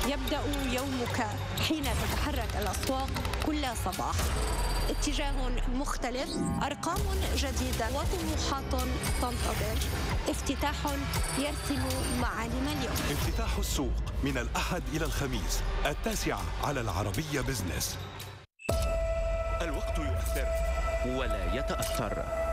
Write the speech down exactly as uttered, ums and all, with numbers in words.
يبدأ يومك حين تتحرك الأسواق كل صباح. اتجاه مختلف، أرقام جديدة وطموحات تنتظر. افتتاح يرسم معالم اليوم. افتتاح السوق من الأحد إلى الخميس التاسعة على العربية بزنس. الوقت يؤثر ولا يتأثر.